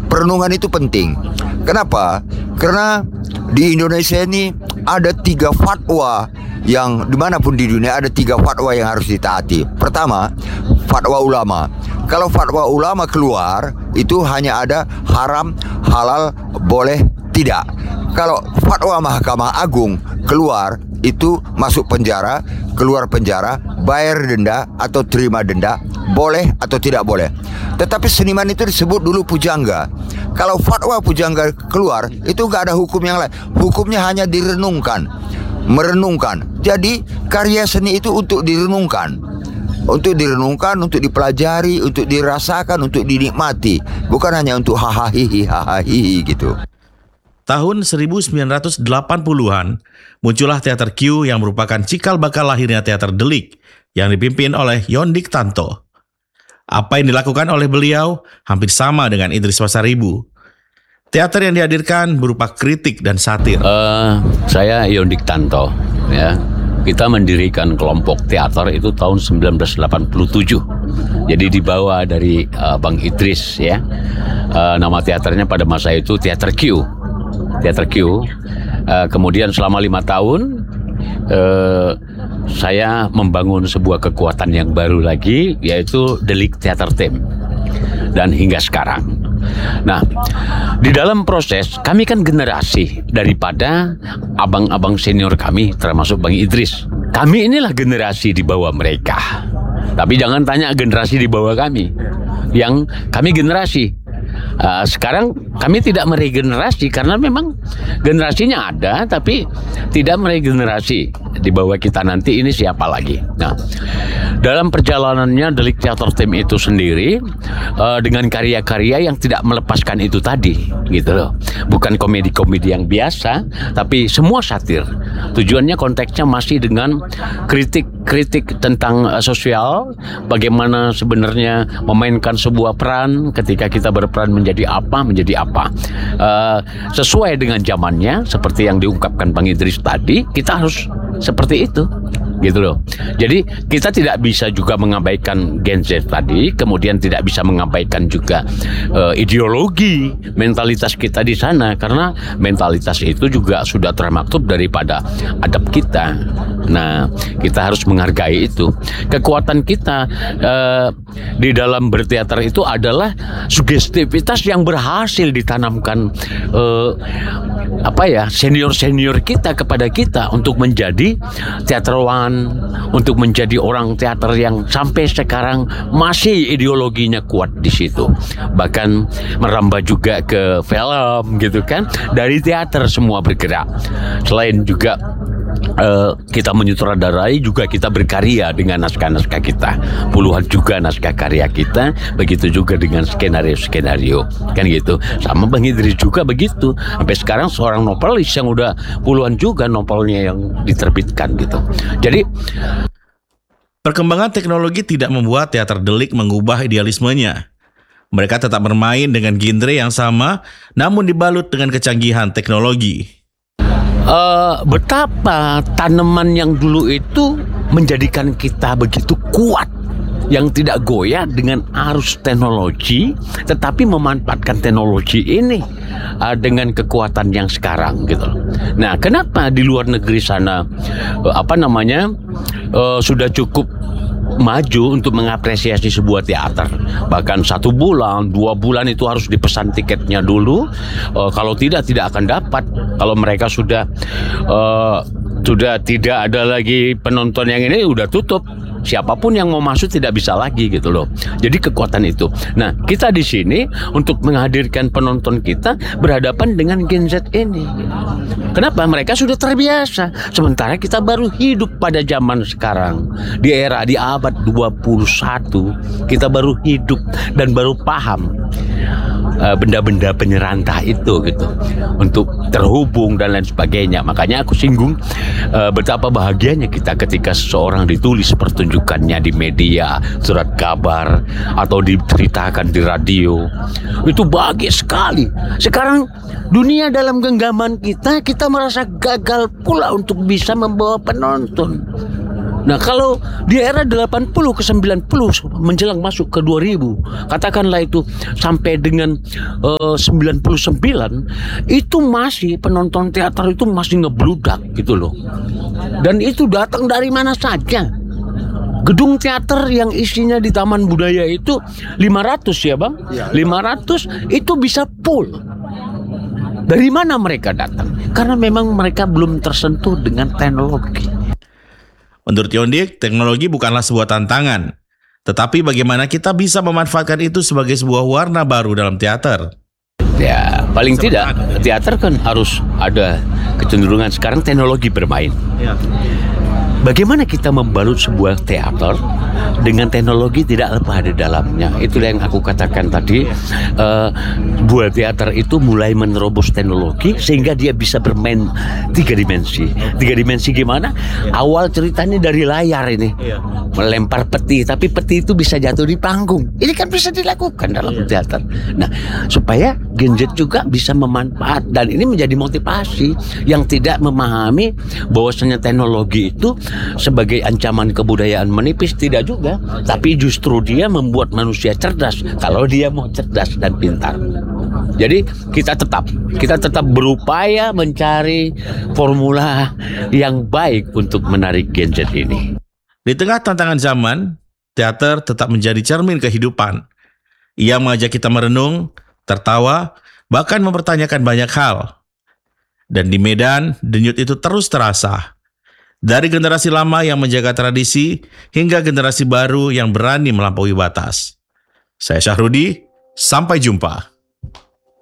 perenungan itu penting. Kenapa? Karena di Indonesia ini ada 3 fatwa yang dimanapun di dunia ada 3 fatwa yang harus ditaati. Pertama, fatwa ulama. Kalau fatwa ulama keluar, itu hanya ada haram, halal, boleh, tidak. Kalau fatwa Mahkamah Agung keluar, itu masuk penjara, keluar penjara, bayar denda atau terima denda, boleh atau tidak boleh. Tetapi seniman itu disebut dulu pujangga. Kalau fatwa pujangga keluar, itu gak ada hukum yang lain. Hukumnya hanya direnungkan, merenungkan. Jadi karya seni itu untuk direnungkan, untuk dipelajari, untuk dirasakan, untuk dinikmati, bukan hanya untuk hahaha gitu. Tahun 1980-an, muncullah Teater Q yang merupakan cikal bakal lahirnya Teater Delik yang dipimpin oleh Yondik Tanto. Apa yang dilakukan oleh beliau hampir sama dengan Idris Pasaribu. Teater yang dihadirkan berupa kritik dan satir. Saya Yondik Tanto, ya. Kita mendirikan kelompok teater itu tahun 1987. Jadi dibawa dari Bang Idris, ya. Nama teaternya pada masa itu Teater Q. Kemudian selama 5 tahun saya membangun sebuah kekuatan yang baru lagi, yaitu Delik Theater Team, dan hingga sekarang. Nah, di dalam proses kami kan generasi daripada abang-abang senior kami, termasuk Bang Idris. Kami inilah generasi di bawah mereka. Tapi jangan tanya generasi di bawah kami. Yang kami generasi. Sekarang kami tidak meregenerasi karena memang generasinya ada, tapi tidak meregenerasi. Di bawah kita nanti ini siapa lagi? Nah, dalam perjalanannya Delik Theater Team itu sendiri dengan karya-karya yang tidak melepaskan itu tadi, gitu loh. Bukan komedi-komedi yang biasa, tapi semua satir. Tujuannya konteksnya masih dengan kritik tentang sosial, bagaimana sebenarnya memainkan sebuah peran ketika kita berperan menjadi apa. Sesuai dengan zamannya, seperti yang diungkapkan Bang Idris tadi, kita harus seperti itu, gitu loh. Jadi kita tidak bisa juga mengabaikan Gen Z tadi, kemudian tidak bisa mengabaikan juga ideologi, mentalitas kita di sana, karena mentalitas itu juga sudah termaktub daripada adab kita. Nah, kita harus menghargai itu. Kekuatan kita di dalam berteater itu adalah sugestivitas yang berhasil ditanamkan senior kita kepada kita untuk menjadi teaterwan, untuk menjadi orang teater yang sampai sekarang masih ideologinya kuat di situ. Bahkan merambah juga ke film, gitu kan. Dari teater semua bergerak. Selain juga kita menyutradarai, juga kita berkarya dengan naskah-naskah kita. Puluhan juga naskah karya kita, begitu juga dengan skenario-skenario, kan gitu. Sama Bang Idris juga begitu. Sampai sekarang seorang novelis yang udah puluhan juga novelnya yang diterbitkan gitu. Jadi perkembangan teknologi tidak membuat Teater Delik mengubah idealismenya. Mereka tetap bermain dengan genre yang sama, namun dibalut dengan kecanggihan teknologi. Betapa tanaman yang dulu itu menjadikan kita begitu kuat, yang tidak goyah dengan arus teknologi, tetapi memanfaatkan teknologi ini dengan kekuatan yang sekarang, gitu. Nah, kenapa di luar negeri sana sudah cukup maju untuk mengapresiasi sebuah teater, bahkan 1 bulan, 2 bulan itu harus dipesan tiketnya dulu. Kalau tidak akan dapat. Kalau mereka sudah tidak ada lagi penonton yang ini, udah tutup. Siapapun yang mau masuk tidak bisa lagi, gitu loh. Jadi kekuatan itu. Nah, kita di sini untuk menghadirkan penonton kita berhadapan dengan Gen Z ini. Kenapa? Mereka sudah terbiasa. Sementara kita baru hidup pada zaman sekarang. Di abad 21, kita baru hidup dan baru paham benda-benda penyerantah itu, gitu, untuk terhubung dan lain sebagainya. Makanya aku singgung betapa bahagianya kita ketika seseorang ditulis pertunjukannya di media, surat kabar, atau diceritakan di radio. Itu bahagia sekali. Sekarang dunia dalam genggaman kita merasa gagal pula untuk bisa membawa penonton. Nah, kalau di era 80 ke 90 menjelang masuk ke 2000, katakanlah itu sampai dengan 99, itu masih penonton teater itu masih ngebludak gitu loh. Dan itu datang dari mana saja. Gedung teater yang isinya di Taman Budaya itu 500 ya Bang? 500 itu bisa full. Dari mana mereka datang? Karena memang mereka belum tersentuh dengan teknologi. Menurut Yondik, teknologi bukanlah sebuah tantangan, tetapi bagaimana kita bisa memanfaatkan itu sebagai sebuah warna baru dalam teater. Ya, paling tidak teater kan harus ada kecenderungan sekarang teknologi bermain. Bagaimana kita membalut sebuah teater dengan teknologi tidak lepas di dalamnya? Itulah yang aku katakan tadi. Buah teater itu mulai menerobos teknologi sehingga dia bisa bermain 3 dimensi. 3 dimensi gimana? Awal ceritanya dari layar ini, melempar peti, tapi peti itu bisa jatuh di panggung. Ini kan bisa dilakukan dalam teater. Nah, supaya Gen Z juga bisa memanfaat, dan ini menjadi motivasi yang tidak memahami bahwasanya teknologi itu sebagai ancaman kebudayaan menipis, tidak juga, tapi justru dia membuat manusia cerdas kalau dia mau cerdas dan pintar. Jadi kita tetap berupaya mencari formula yang baik untuk menarik Gen Z ini. Di tengah tantangan zaman, teater tetap menjadi cermin kehidupan. Ia mengajak kita merenung, tertawa, bahkan mempertanyakan banyak hal. Dan di Medan, denyut itu terus terasa. Dari generasi lama yang menjaga tradisi, hingga generasi baru yang berani melampaui batas. Saya Syahrudi, sampai jumpa.